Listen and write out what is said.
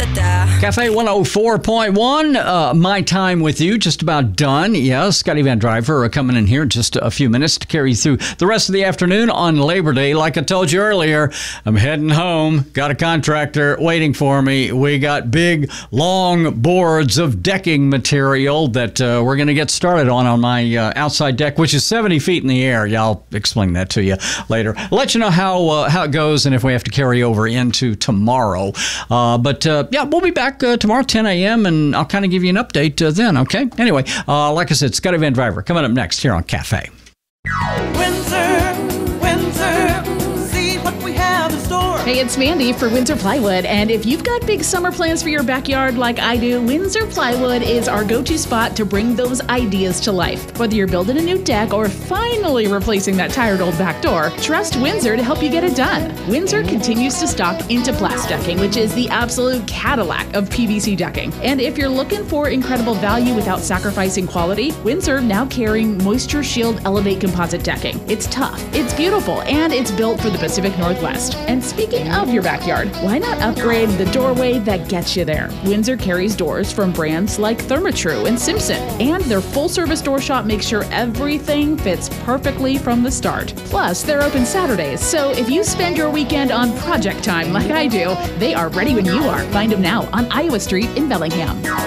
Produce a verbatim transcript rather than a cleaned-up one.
Cafe one oh four point one, uh, my time with you, just about done. Yes, Scotty Van Driver are coming in here in just a few minutes to carry you through the rest of the afternoon on Labor Day. Like I told you earlier, I'm heading home. Got a contractor waiting for me. We got big, long boards of decking material that uh, we're going to get started on on my uh, outside deck, which is seventy feet in the air. Yeah, I'll explain that to you later. I'll let you know how, uh, how it goes and if we have to carry over into tomorrow. Uh, but, uh, yeah, we'll be back uh, tomorrow, ten a.m., and I'll kind of give you an update uh, then, okay? Anyway, uh, like I said, Scotty Van Driver coming up next here on Cafe. Windsor, Windsor, see what we have in store. Hey, it's Mandy for Windsor Plywood, and if you've got big summer plans for your backyard like I do, Windsor Plywood is our go-to spot to bring those ideas to life. Whether you're building a new deck or finally replacing that tired old back door, trust Windsor to help you get it done. Windsor continues to stock Interplast decking, which is the absolute Cadillac of P V C decking. And if you're looking for incredible value without sacrificing quality, Windsor now carrying Moisture Shield Elevate composite decking. It's tough, it's beautiful, and it's built for the Pacific Northwest. And speaking of your backyard, why not upgrade the doorway that gets you there? Windsor carries doors from brands like Therma-Tru and Simpson, and their full-service door shop makes sure everything fits perfectly from the start. Plus, they're open Saturdays, so if you spend your weekend on project time like I do, they are ready when you are. Find them now on Iowa Street in Bellingham.